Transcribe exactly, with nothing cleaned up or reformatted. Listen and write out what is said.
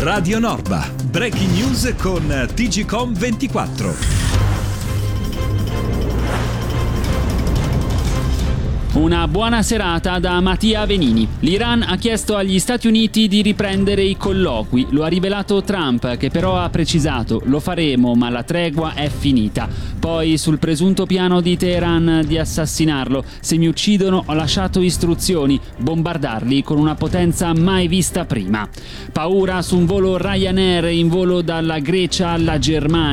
Radio Norba. Breaking news con T G Com ventiquattro. Una buona serata da Mattia Venini. L'Iran ha chiesto agli Stati Uniti di riprendere i colloqui. Lo ha rivelato Trump, che però ha precisato: lo faremo, ma la tregua è finita. Poi sul presunto piano di Teheran di assassinarlo: se mi uccidono ho lasciato istruzioni, bombardarli con una potenza mai vista prima. Paura su un volo Ryanair in volo dalla Grecia alla Germania.